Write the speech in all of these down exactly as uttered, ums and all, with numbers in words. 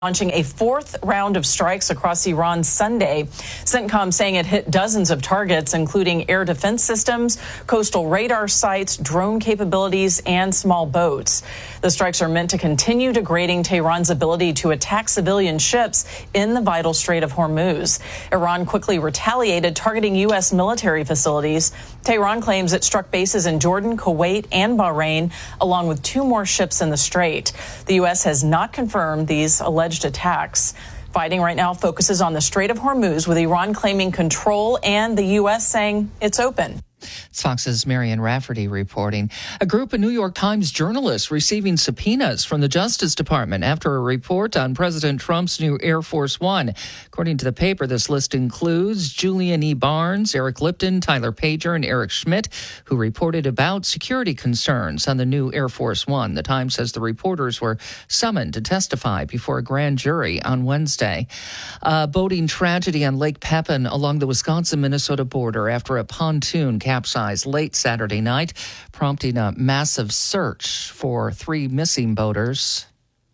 launching a fourth round of strikes across Iran Sunday. CENTCOM saying it hit dozens of targets, including air defense systems, coastal radar sites, drone capabilities, and small boats. The strikes are meant to continue degrading Tehran's ability to attack civilian ships in the vital Strait of Hormuz. Iran quickly retaliated, targeting U S military facilities. Tehran claims it struck bases in Jordan, Kuwait, and Bahrain, along with two more ships in the strait. The U S has not confirmed these alleged attacks. Fighting right now focuses on the Strait of Hormuz, with Iran claiming control and the U S saying it's open. It's Fox's Marian Rafferty reporting. A group of New York Times journalists receiving subpoenas from the Justice Department after a report on President Trump's new Air Force One. According to the paper, this list includes Julian E. Barnes, Eric Lipton, Tyler Pager, and Eric Schmidt, who reported about security concerns on the new Air Force One. The Times says the reporters were summoned to testify before a grand jury on Wednesday. A boating tragedy on Lake Pepin along the Wisconsin-Minnesota border after a pontoon capsized late Saturday night, prompting a massive search for three missing boaters.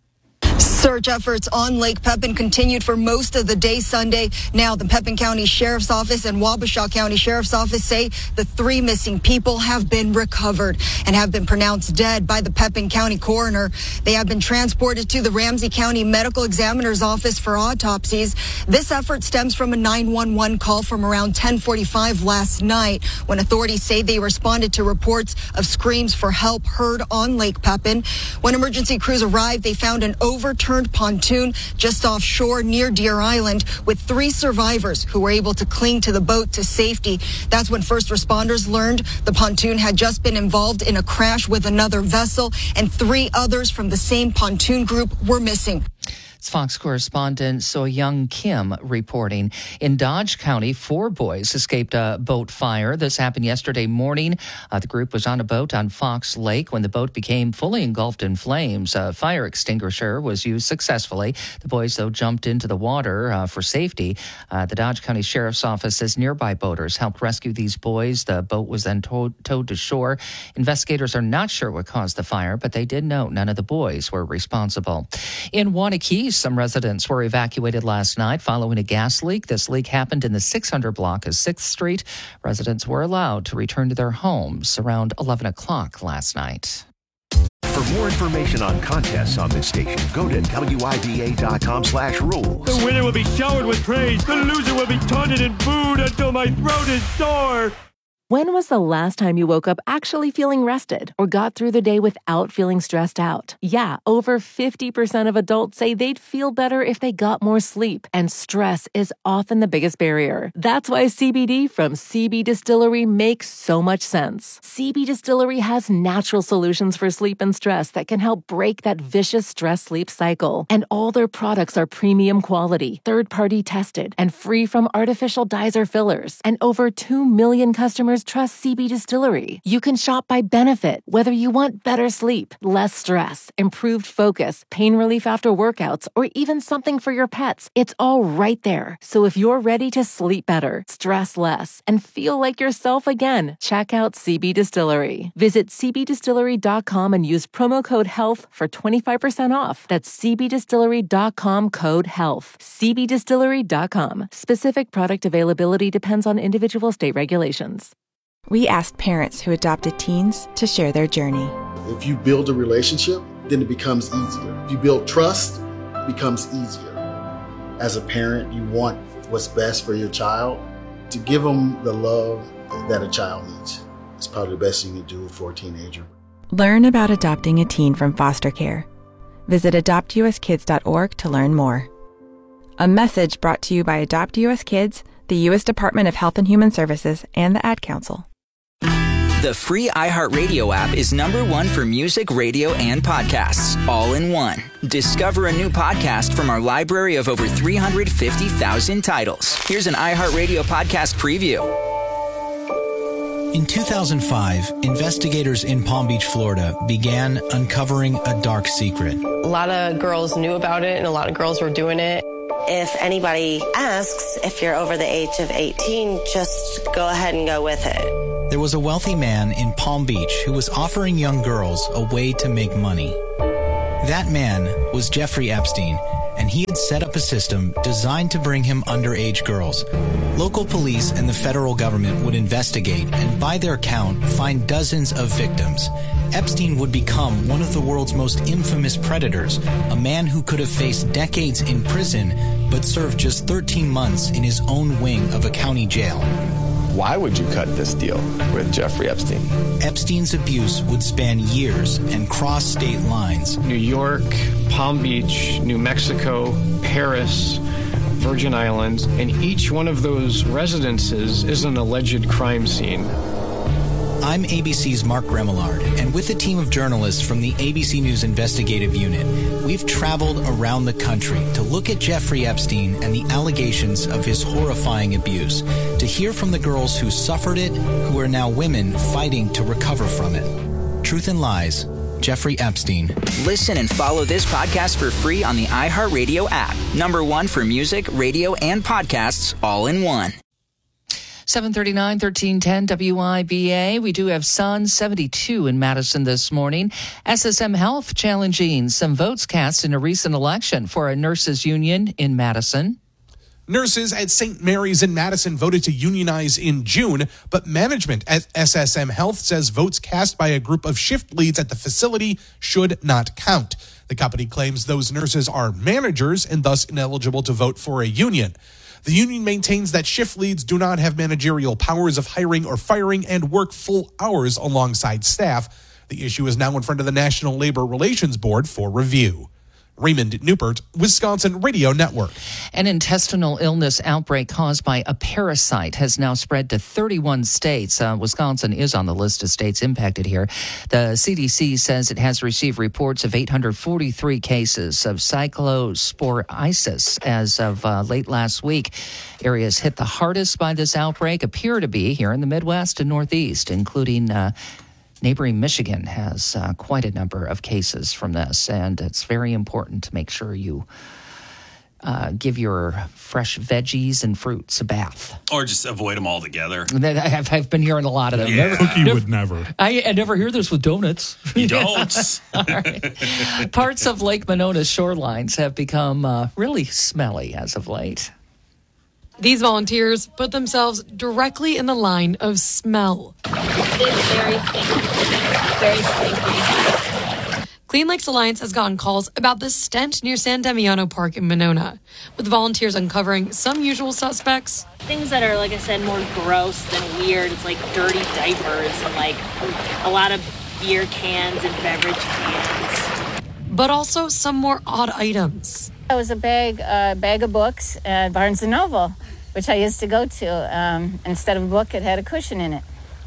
Search efforts on Lake Pepin continued for most of the day Sunday. Now, the Pepin County Sheriff's Office and Wabasha County Sheriff's Office say the three missing people have been recovered and have been pronounced dead by the Pepin County coroner. They have been transported to the Ramsey County Medical Examiner's Office for autopsies. This effort stems from a nine one one call from around ten forty-five last night, when authorities say they responded to reports of screams for help heard on Lake Pepin. When emergency crews arrived, they found an overturned pontoon just offshore near Deer Island with three survivors who were able to cling to the boat to safety. That's when first responders learned the pontoon had just been involved in a crash with another vessel, and three others from the same pontoon group were missing. It's Fox correspondent So-Young Kim reporting. In Dodge County, four boys escaped a boat fire. This happened yesterday morning. Uh, the group was on a boat on Fox Lake when the boat became fully engulfed in flames. A fire extinguisher was used successfully. The boys, though, jumped into the water uh, for safety. Uh, the Dodge County Sheriff's Office says nearby boaters helped rescue these boys. The boat was then towed, towed to shore. Investigators are not sure what caused the fire, but they did note none of the boys were responsible. In Wanakee, some residents were evacuated last night following a gas leak. This leak happened in the six hundred block of sixth Street. Residents were allowed to return to their homes around eleven o'clock last night. For more information on contests on this station, go to W I B A dot com slash rules. The winner will be showered with praise. The loser will be taunted and booed until my throat is sore. When was the last time you woke up actually feeling rested or got through the day without feeling stressed out? Yeah, over fifty percent of adults say they'd feel better if they got more sleep, and stress is often the biggest barrier. That's why C B D from C B Distillery makes so much sense. C B Distillery has natural solutions for sleep and stress that can help break that vicious stress-sleep cycle. And all their products are premium quality, third-party tested, and free from artificial dyes or fillers. And over two million customers trust C B Distillery. You can shop by benefit, whether you want better sleep, less stress, improved focus, pain relief after workouts, or even something for your pets. It's all right there. So if you're ready to sleep better, stress less, and feel like yourself again, check out C B Distillery. Visit C B distillery dot com and use promo code HEALTH for twenty-five percent off. That's C B distillery dot com code HEALTH. C B distillery dot com. Specific product availability depends on individual state regulations. We asked parents who adopted teens to share their journey. If you build a relationship, then it becomes easier. If you build trust, it becomes easier. As a parent, you want what's best for your child. To give them the love that a child needs, it's probably the best thing you can do for a teenager. Learn about adopting a teen from foster care. Visit adopt U S kids dot org to learn more. A message brought to you by Adopt U S Kids, the U S Department of Health and Human Services, and the Ad Council. The free iHeartRadio app is number one for music, radio, and podcasts, all in one. Discover a new podcast from our library of over three hundred fifty thousand titles. Here's an iHeartRadio podcast preview. In two thousand five, investigators in Palm Beach, Florida, began uncovering a dark secret. A lot of girls knew about it, and a lot of girls were doing it. If anybody asks if you're over the age of eighteen, just go ahead and go with it. There was a wealthy man in Palm Beach who was offering young girls a way to make money. That man was Jeffrey Epstein, and he had set up a system designed to bring him underage girls. Local police and the federal government would investigate and, by their count, find dozens of victims. Epstein would become one of the world's most infamous predators, a man who could have faced decades in prison but served just thirteen months in his own wing of a county jail. Why would you cut this deal with Jeffrey Epstein? Epstein's abuse would span years and cross state lines. New York, Palm Beach, New Mexico, Paris, Virgin Islands, and each one of those residences is an alleged crime scene. I'm A B C's Mark Remillard, and with a team of journalists from the A B C News Investigative Unit, we've traveled around the country to look at Jeffrey Epstein and the allegations of his horrifying abuse, to hear from the girls who suffered it, who are now women fighting to recover from it. Truth and Lies, Jeffrey Epstein. Listen and follow this podcast for free on the iHeartRadio app. Number one for music, radio, and podcasts all in one. seven thirty-nine, thirteen ten W I B A. We do have sun, seventy-two in Madison this morning. S S M Health challenging some votes cast in a recent election for a nurses union in Madison. Nurses at Saint Mary's in Madison voted to unionize in June, but management at S S M Health says votes cast by a group of shift leads at the facility should not count. The company claims those nurses are managers and thus ineligible to vote for a union. The union maintains that shift leads do not have managerial powers of hiring or firing and work full hours alongside staff. The issue is now in front of the National Labor Relations Board for review. Raymond Newport, Wisconsin Radio Network. An intestinal illness outbreak caused by a parasite has now spread to thirty-one states. Uh, Wisconsin is on the list of states impacted here. The C D C says it has received reports of eight hundred forty-three cases of cyclosporiasis as of uh, late last week. Areas hit the hardest by this outbreak appear to be here in the Midwest and Northeast, including uh, neighboring Michigan has uh, quite a number of cases from this, and it's very important to make sure you uh, give your fresh veggies and fruits a bath. Or just avoid them altogether. I've, I've been hearing a lot of them. Yeah. Never, Cookie never, would never. I, I never hear this with donuts. You don't. All right. Parts of Lake Monona's shorelines have become uh, really smelly as of late. These volunteers put themselves directly in the line of smell. It's very stinky. Very stinky. Clean Lakes Alliance has gotten calls about the stench near San Damiano Park in Monona, with volunteers uncovering some usual suspects. Things that are, like I said, more gross than weird. It's like dirty diapers and like a lot of beer cans and beverage cans. But also some more odd items. It was a bag, uh, bag of books at Barnes and Noble, which I used to go to. Um, instead of a book, it had a cushion in it.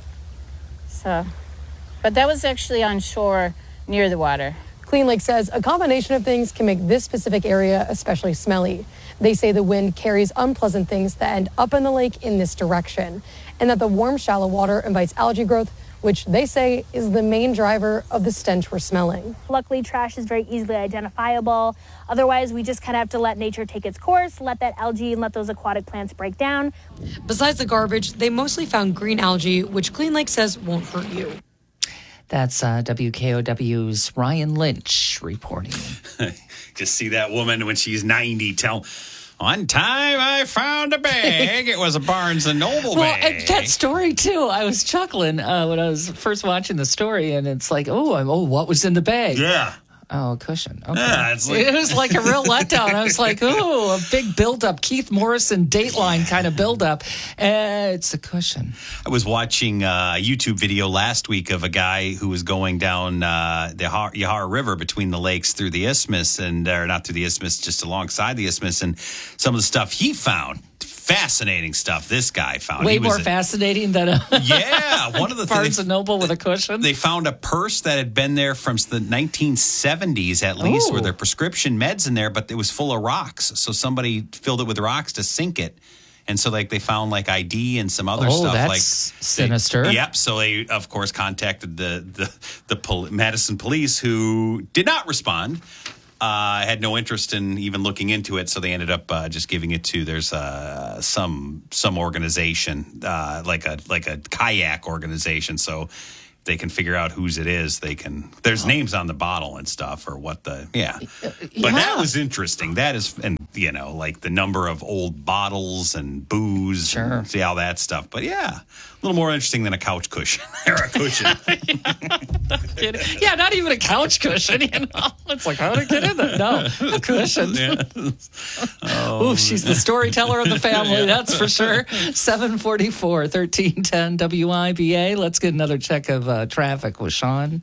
So, but that was actually on shore near the water. Clean Lake says a combination of things can make this specific area especially smelly. They say the wind carries unpleasant things that end up in the lake in this direction, and that the warm, shallow water invites algae growth, which they say is the main driver of the stench we're smelling. Luckily, trash is very easily identifiable. Otherwise, we just kind of have to let nature take its course, let that algae and let those aquatic plants break down. Besides the garbage, they mostly found green algae, which Clean Lake says won't hurt you. That's uh, W K O W's Ryan Lynch reporting. Just see that woman when she's ninety tell... One time I found a bag. It was a Barnes and Noble well, bag. Well, that story, too. I was chuckling uh, when I was first watching the story, and it's like, oh, I'm, oh, what was in the bag? Yeah. Oh, a cushion. Okay. Yeah, it's like... It was like a real letdown. I was like, oh, a big buildup, Keith Morrison Dateline kind of buildup. Uh, it's a cushion. I was watching a YouTube video last week of a guy who was going down uh, the Yahara River between the lakes through the isthmus, and or not through the isthmus, just alongside the isthmus, and some of the stuff he found. Fascinating stuff this guy found. Way he more a, fascinating than a yeah. One of the Barnes things and Noble with a cushion. They found a purse that had been there from the nineteen seventies at least, Ooh. where there are prescription meds in there, but it was full of rocks. So somebody filled it with rocks to sink it. And so, like, they found, like, I D and some other oh, stuff. That's like sinister. They, yep. So they, of course, contacted the the the pol- Madison police, who did not respond. Uh, had no interest in even looking into it, so they ended up uh, just giving it to there's uh, some some organization uh, like a like a kayak organization. So they can figure out whose it is. They can. There's names on the bottle and stuff, or what the yeah. But yeah. that was interesting. That is, and you know, like the number of old bottles and booze. Sure. And see all that stuff. But yeah, a little more interesting than a couch cushion or a cushion. Yeah, not even a couch cushion. You know, it's like, how did it get in there? No, a cushion. Yeah. Oh, Ooh, she's the storyteller of the family, that's for sure. seven forty-four, thirteen ten W I B A. Let's get another check of uh, traffic with Sean.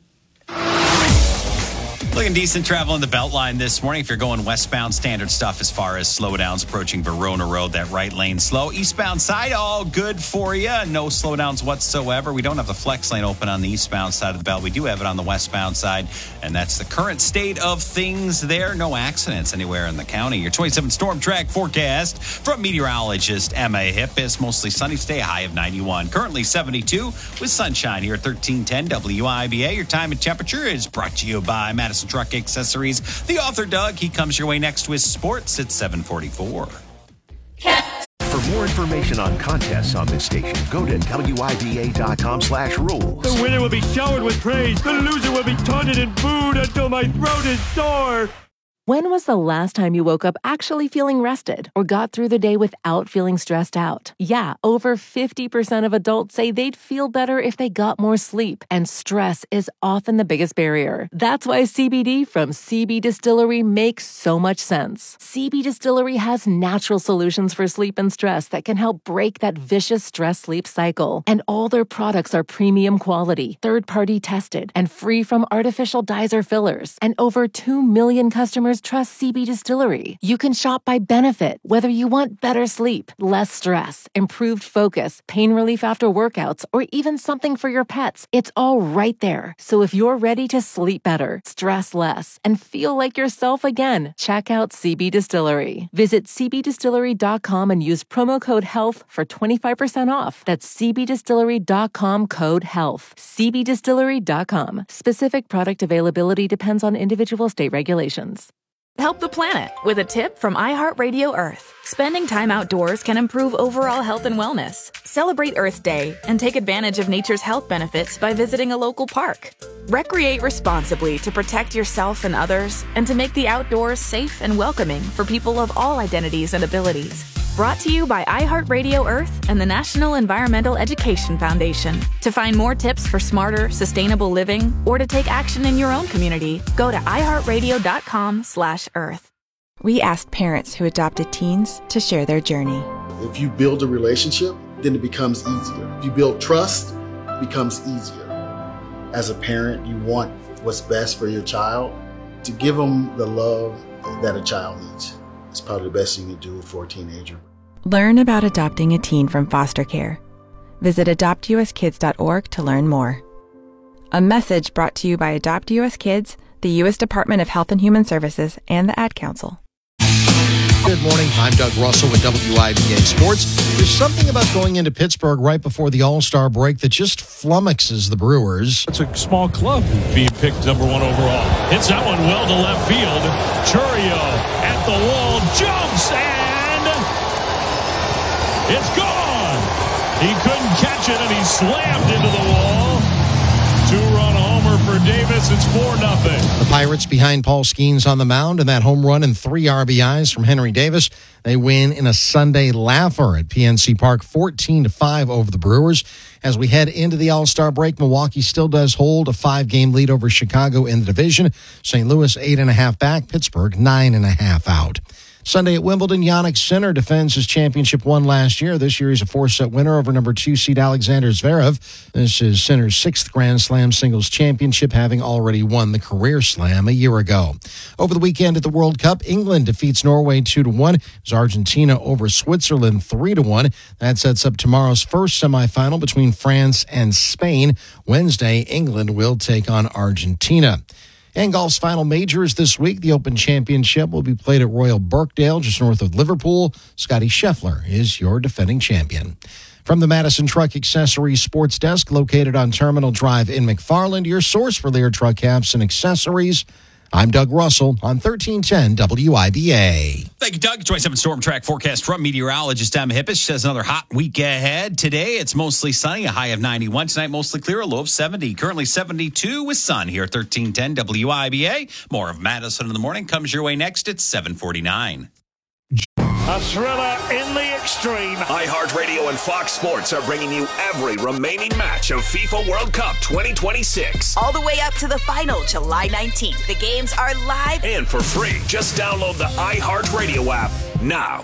Looking decent travel in the Beltline this morning. If you're going westbound, standard stuff as far as slowdowns approaching Verona Road, that right lane slow. Eastbound side, all good for you. No slowdowns whatsoever. We don't have the flex lane open on the eastbound side of the belt. We do have it on the westbound side, and that's the current state of things there. No accidents anywhere in the county. Your twenty-seven Storm Track forecast from meteorologist Emma Hippis. Mostly sunny, stay a high of ninety-one. Currently seventy-two with sunshine here at thirteen ten W I B A. Your time and temperature is brought to you by Madison Truck Accessories. The author, Doug, he comes your way next with sports at seven forty-four. For more information on contests on this station, go to W I B A dot com slash rules. The winner will be showered with praise. The loser will be taunted and booed until my throat is sore. When was the last time you woke up actually feeling rested or got through the day without feeling stressed out? Yeah, over fifty percent of adults say they'd feel better if they got more sleep, and stress is often the biggest barrier. That's why C B D from C B Distillery makes so much sense. C B Distillery has natural solutions for sleep and stress that can help break that vicious stress-sleep cycle. And all their products are premium quality, third-party tested, and free from artificial dyes or fillers. And over two million customers trust C B Distillery. You can shop by benefit, whether you want better sleep, less stress, improved focus, pain relief after workouts, or even something for your pets. It's all right there. So if you're ready to sleep better, stress less, and feel like yourself again, check out C B Distillery. Visit C B distillery dot com and use promo code HEALTH for twenty-five percent off. That's C B distillery dot com code HEALTH. C B distillery dot com. Specific product availability depends on individual state regulations. Help the planet with a tip from iHeartRadio Earth. Spending time outdoors can improve overall health and wellness. Celebrate Earth Day and take advantage of nature's health benefits by visiting a local park. Recreate responsibly to protect yourself and others, and to make the outdoors safe and welcoming for people of all identities and abilities. Brought to you by iHeartRadio Earth and the National Environmental Education Foundation. To find more tips for smarter, sustainable living, or to take action in your own community, go to iHeartRadio dot com slash earth. We asked parents who adopted teens to share their journey. If you build a relationship, then it becomes easier. If you build trust, it becomes easier. As a parent, you want what's best for your child. To give them the love that a child needs, it's probably the best thing you can do for a teenager. Learn about adopting a teen from foster care. Visit adopt u s kids dot org to learn more. A message brought to you by Adopt U S Kids, the U S Department of Health and Human Services, and the Ad Council. Good morning. I'm Doug Russell with W I B A Sports. There's something about going into Pittsburgh right before the All-Star break that just flummoxes the Brewers. It's a small club being picked number one overall. Hits that one well to left field. Churio at the wall, jumps, and it's gone. He couldn't catch it, and he slammed into the wall. Two-run homer for Davis. It's four nothing. The Pirates behind Paul Skeens on the mound, and that home run and three R B Is from Henry Davis. They win in a Sunday laugher at P N C Park, fourteen to five over the Brewers. As we head into the All-Star break, Milwaukee still does hold a five-game lead over Chicago in the division. Saint Louis eight and a half back, Pittsburgh nine and a half out. Sunday at Wimbledon, Jannik Sinner defends his championship won last year. This year he's a four-set winner over number two seed Alexander Zverev. This is Sinner's sixth Grand Slam singles championship, having already won the career slam a year ago. Over the weekend at the World Cup, England defeats Norway two to one. It's Argentina over Switzerland three to one. That sets up tomorrow's first semifinal between France and Spain. Wednesday, England will take on Argentina. And golf's final major is this week. The Open Championship will be played at Royal Birkdale, just north of Liverpool. Scotty Scheffler is your defending champion. From the Madison Truck Accessories Sports Desk, located on Terminal Drive in McFarland, your source for Lear truck caps and accessories. I'm Doug Russell on thirteen ten W I B A. Thank you, Doug. twenty-seven Storm Track forecast from meteorologist Emma Hippish says another hot week ahead. Today, it's mostly sunny, a high of ninety-one. Tonight, mostly clear, a low of seventy. Currently seventy-two with sun here at thirteen ten W I B A. More of Madison in the morning comes your way next at seven forty-nine. A thriller in the extreme. iHeartRadio and Fox Sports are bringing you every remaining match of FIFA World Cup twenty twenty-six. All the way up to the final, July nineteenth. The games are live and for free. Just download the iHeartRadio app now.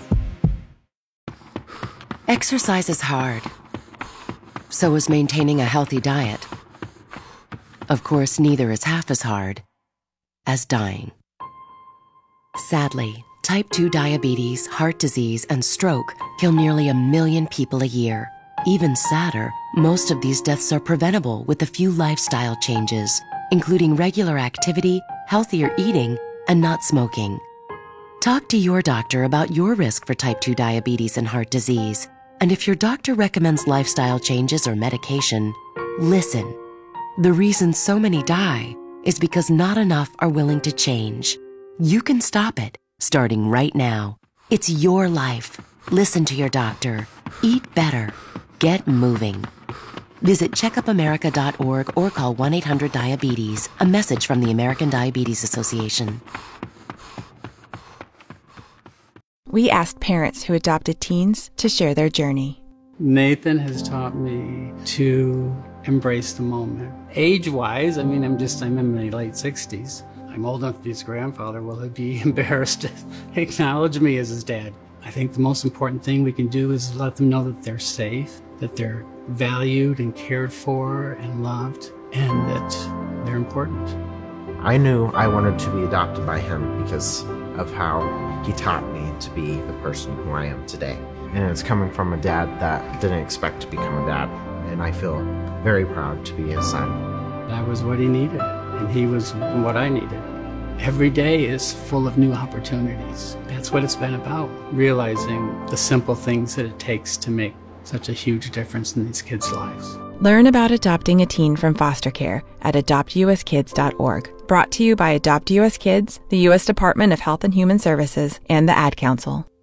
Exercise is hard. So is maintaining a healthy diet. Of course, neither is half as hard as dying. Sadly, type two diabetes, heart disease, and stroke kill nearly a million people a year. Even sadder, most of these deaths are preventable with a few lifestyle changes, including regular activity, healthier eating, and not smoking. Talk to your doctor about your risk for type two diabetes and heart disease. And if your doctor recommends lifestyle changes or medication, listen. The reason so many die is because not enough are willing to change. You can stop it. Starting right now. It's your life. Listen to your doctor. Eat better. Get moving. Visit checkup america dot org or call one eight hundred diabetes. A message from the American Diabetes Association. We asked parents who adopted teens to share their journey. Nathan has taught me to embrace the moment. Age-wise, I mean, I'm just, I'm in my late sixties. I'm old enough to be his grandfather. Will he be embarrassed to acknowledge me as his dad? I think the most important thing we can do is let them know that they're safe, that they're valued and cared for and loved, and that they're important. I knew I wanted to be adopted by him because of how he taught me to be the person who I am today. And it's coming from a dad that didn't expect to become a dad, and I feel very proud to be his son. That was what he needed, and he was what I needed. Every day is full of new opportunities. That's what it's been about, realizing the simple things that it takes to make such a huge difference in these kids' lives. Learn about adopting a teen from foster care at adopt u s kids dot org. Brought to you by Adopt U S Kids, the U S Department of Health and Human Services, and the Ad Council.